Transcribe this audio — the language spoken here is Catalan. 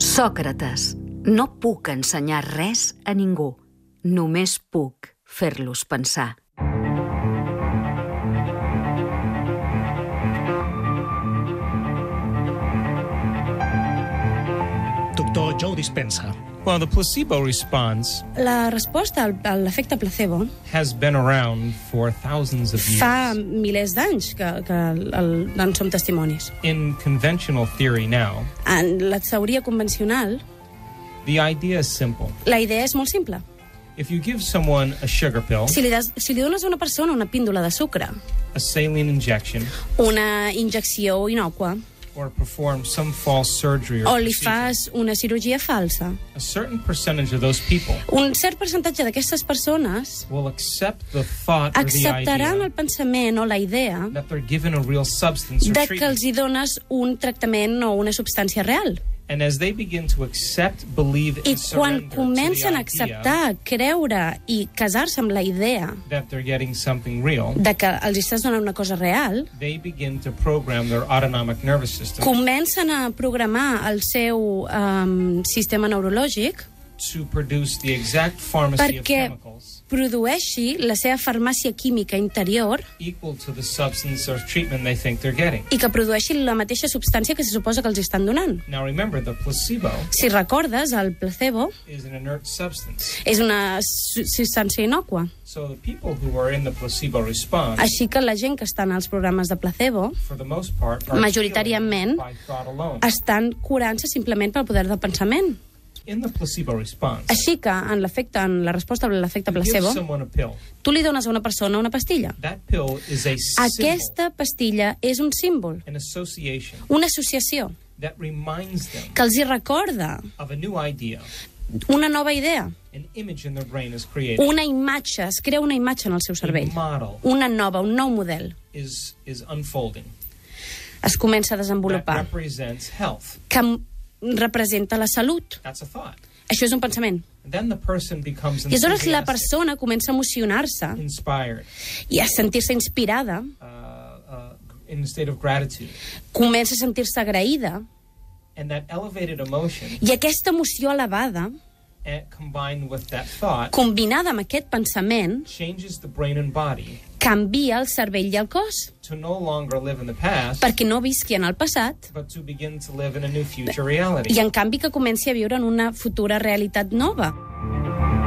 Sòcrates, no puc ensenyar res a ningú, només puc fer-los pensar. Doctor Joe Dispenza. Well, the placebo response La resposta a l'efecte placebo has been around for thousands of years. fa milers d'anys que en som testimonis. In conventional theory now, En la teoria convencional, the idea is simple. la idea és molt simple. If you give someone a sugar pill, Si li dones a una persona una píndola de sucre, a saline injection, una injecció innòcua, or perform some false surgery o or li procedure, fas una cirurgia falsa, a certain percentage of those people un cert percentatge d'aquestes persones will accept the thought or the acceptaran idea el pensament o la idea that they're given a real substance or de que treatment. els hi dones un tractament o una substància real. And as they begin to accept, believe, I and quan surrender comencen a to the idea acceptar, creure i casar-se amb la idea that they're getting something real, de que els estàs donant una cosa real, they begin to program their autonomic nervous system comencen a programar el seu sistema neurològic to produce the exact pharmacy of perquè chemicals produeixi la seva farmàcia química interior equal to the substance or treatment they think they're getting. i que produeixi la mateixa substància que se suposa que els estan donant. Now remember, the placebo Si recordes, el placebo is an inert substance. és una substància innòcua. So the people who are in the placebo response, Així que la gent que està en els programes de placebo for the most part, are majoritàriament healing by thought alone. estan curant-se simplement pel poder del pensament. In the placebo response, Així que en la resposta a l'efecte you give placebo, someone a pill. tu li dones a una persona una pastilla. That pill is a symbol, Aquesta pastilla és un símbol, an association una associació, that reminds them que els hi recorda of a new idea. una nova idea. An image in their brain is created. Una imatge, es crea una imatge en el seu cervell. A model Una nova, un nou model. is unfolding. Es comença a That desenvolupar. represents health. Que representa la salut. That's a thought. Això és un pensament. And then the person becomes I aleshores la enthusiastic, persona comença a emocionar-se inspired, i a sentir-se inspirada, in a state of gratitude. comença a sentir-se agraïda, And that elevated emotion, i aquesta emoció elevada, combined with that thought, combinada amb aquest pensament, changes the brain and body canvia el cervell i el cos, to no longer live in the past, perquè no visqui en el passat, but to begin to live in a new future reality. i en canvi que comenci a viure en una futura realitat nova.